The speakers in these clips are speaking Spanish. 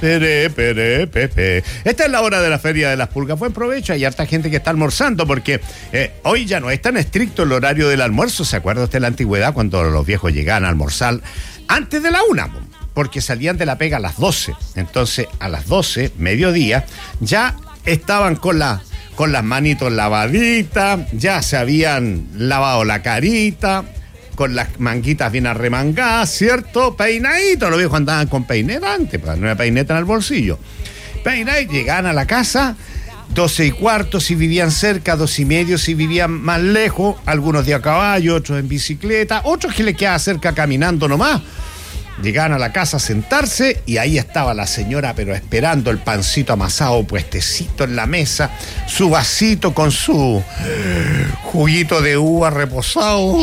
Pepe. Esta es la hora de la Feria de las Pulgas. Buen provecho, hay harta gente que está almorzando porque hoy ya no es tan estricto el horario del almuerzo. ¿Se acuerda usted de la antigüedad cuando los viejos llegaban a almorzar antes de la 1? Porque salían de la pega a las 12. Entonces, a las 12, mediodía, ya estaban con las manitos lavaditas, ya se habían lavado la carita, con las manguitas bien arremangadas, ¿cierto? Peinaditos, los viejos andaban con peineta antes, pues no había peineta en el bolsillo. Peinaditos, llegaban a la casa, 12:15 si vivían cerca, 12:30 si vivían más lejos, algunos de a caballo, otros en bicicleta, otros que les quedaba cerca caminando nomás. Llegaban a la casa a sentarse y ahí estaba la señora, pero esperando el pancito amasado puestecito en la mesa, su vasito con su juguito de uva reposado,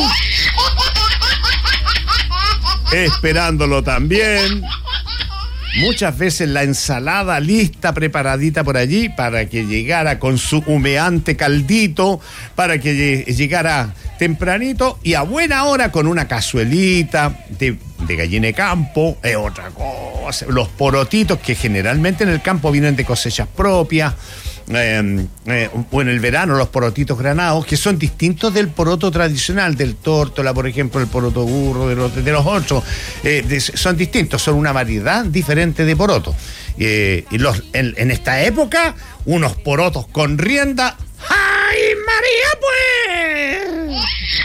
esperándolo también. Muchas veces la ensalada lista, preparadita por allí, para que llegara con su humeante caldito, para que llegara tempranito y a buena hora con una cazuelita de gallina de campo, otra cosa, los porotitos que generalmente en el campo vienen de cosechas propias, o en el verano los porotitos granados, que son distintos del poroto tradicional, del tórtola, por ejemplo, el poroto burro, de los otros, son distintos, son una variedad diferente de porotos. Y en esta época, unos porotos con rienda. ¡Ay, María, pues!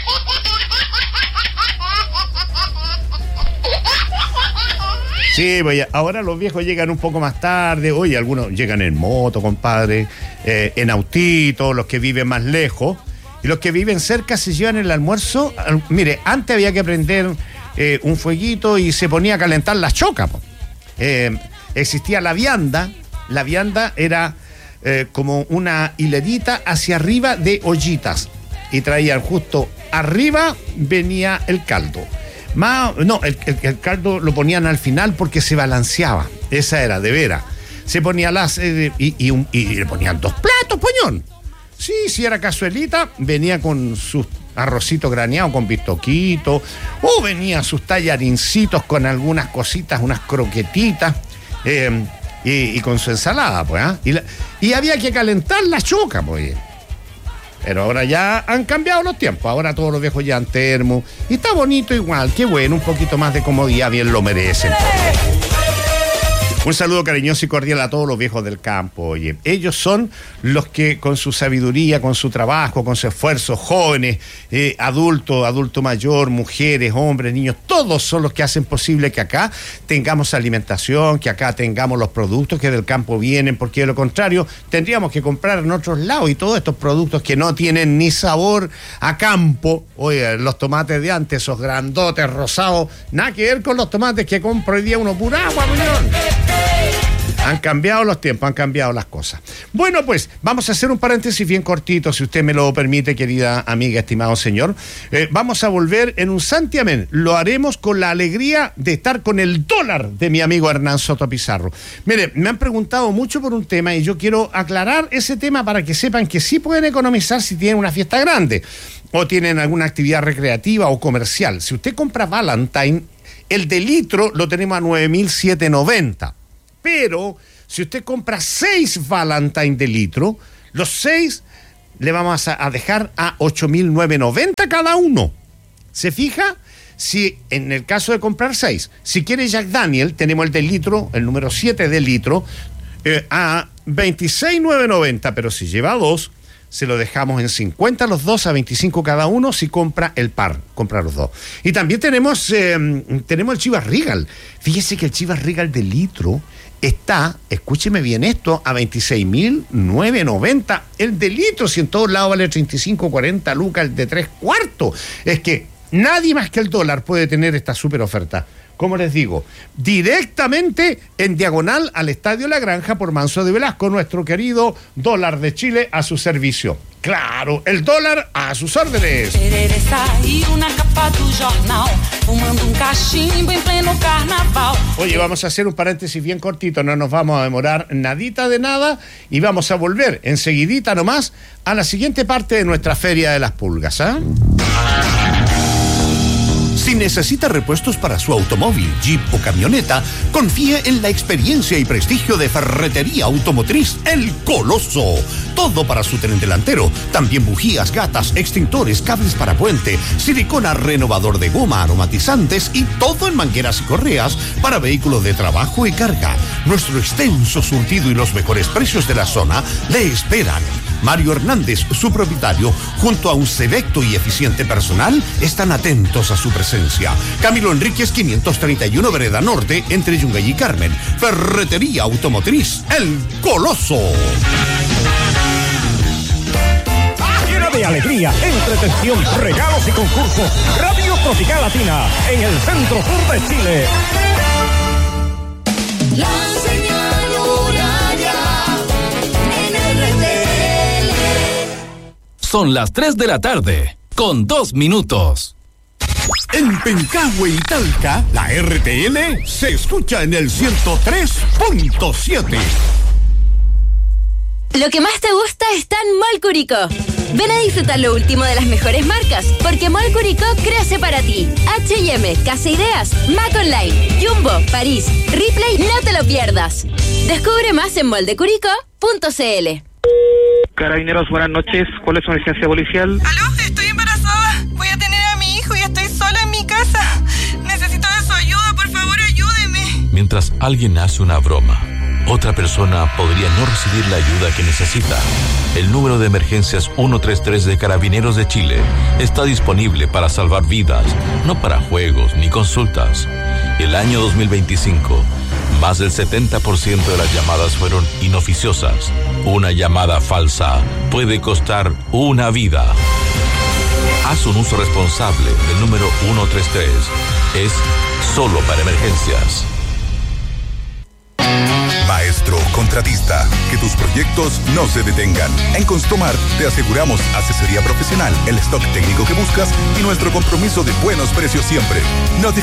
Sí, pues ahora los viejos llegan un poco más tarde. Oye, algunos llegan en moto, compadre, en autito, los que viven más lejos. Y los que viven cerca se llevan el almuerzo. Mire, antes había que prender un fueguito y se ponía a calentar las chocas. Existía la vianda. La vianda era como una hilerita hacia arriba de ollitas. Y traían justo arriba, venía el caldo. El caldo lo ponían al final porque se balanceaba. Esa era, de veras. Se ponía y le ponían 2 platos, poñón. Sí, si era cazuelita, venía con sus arrocitos graneados con pistoquito, o venía sus tallarincitos con algunas cositas, unas croquetitas, y con su ensalada, pues, y había que calentar la choca, pues. Pero ahora ya han cambiado los tiempos. Ahora todos los viejos llevan termo. Y está bonito igual. Qué bueno, un poquito más de comodidad, bien lo merecen. Un saludo cariñoso y cordial a todos los viejos del campo. Oye, ellos son los que con su sabiduría, con su trabajo, con su esfuerzo, jóvenes, adulto mayor, mujeres, hombres, niños, todos son los que hacen posible que acá tengamos alimentación, que acá tengamos los productos que del campo vienen, porque de lo contrario tendríamos que comprar en otros lados y todos estos productos que no tienen ni sabor a campo. Oye, los tomates de antes, esos grandotes rosados, nada que ver con los tomates que compro hoy día uno pura agua, millón. Han cambiado los tiempos, han cambiado las cosas. Bueno, pues vamos a hacer un paréntesis bien cortito, si usted me lo permite, querida amiga, estimado señor. Vamos a volver en un santiamén. Lo haremos con la alegría de estar con el dólar de mi amigo Hernán Soto Pizarro. Mire, me han preguntado mucho por un tema y yo quiero aclarar ese tema para que sepan que sí pueden economizar si tienen una fiesta grande o tienen alguna actividad recreativa o comercial. Si usted compra Valentine, el de litro lo tenemos a 9.790. Pero si usted compra 6 Valentine de litro, los 6 le vamos a dejar a 8.990 cada uno. ¿Se fija? Si en el caso de comprar 6, si quiere Jack Daniel, tenemos el de litro, el número 7 de litro, a 26.990, pero si lleva 2, se lo dejamos en 50 los dos, a 25 cada uno, si compra el par, compra los dos. Y también tenemos el Chivas Regal. Fíjese que el Chivas Regal de litro está, escúcheme bien esto, a 26.990 el de litro, si en todos lados vale 35, 40 lucas el de 3/4. Es que nadie más que el dólar puede tener esta súper oferta. Como les digo, directamente en diagonal al Estadio La Granja por Manso de Velasco, nuestro querido dólar de Chile a su servicio. Claro, el dólar a sus órdenes. Oye, vamos a hacer un paréntesis bien cortito, no nos vamos a demorar nadita de nada y vamos a volver enseguidita nomás a la siguiente parte de nuestra Feria de las Pulgas, ¿ah? Si Si necesita repuestos para su automóvil, Jeep o camioneta, confíe en la experiencia y prestigio de Ferretería Automotriz El Coloso. Todo para su tren delantero. También bujías, gatas, extintores, cables para puente, silicona, renovador de goma, aromatizantes y todo en mangueras y correas para vehículos de trabajo y carga. Nuestro extenso surtido y los mejores precios de la zona le esperan. Mario Hernández, su propietario, junto a un selecto y eficiente personal, están atentos a su presencia. Camilo Enríquez 531 Vereda Norte, entre Yungay y Carmen. Ferretería Automotriz El Coloso. Llena de alegría, entretención, regalos y concursos. Radio Tropical Latina, en el centro sur de Chile. La señal horaria en RTL. Son las 3 de la tarde, con 2 minutos. En Pencahue y Talca, la RTL se escucha en el 103.7. Lo que más te gusta está en Mall Curicó. Ven a disfrutar lo último de las mejores marcas, porque Mall Curicó crece para ti. H&M, Casa Ideas, Mac Online, Jumbo, París, Ripley, no te lo pierdas. Descubre más en moldecuricó.cl. Carabineros, buenas noches. ¿Cuál es su emergencia policial? ¿Aló? Estoy embarazada. Voy a tener a mi hijo y estoy sola en mi casa. Necesito de su ayuda, por favor, ayúdeme. Mientras alguien hace una broma, otra persona podría no recibir la ayuda que necesita. El número de emergencias 133 de Carabineros de Chile está disponible para salvar vidas, no para juegos ni consultas. El año 2025, más del 70% de las llamadas fueron inoficiosas. Una llamada falsa puede costar una vida. Haz un uso responsable del número 133. Es solo para emergencias. Maestro contratista, que tus proyectos no se detengan. En Construmart te aseguramos asesoría profesional, el stock técnico que buscas y nuestro compromiso de buenos precios siempre. No te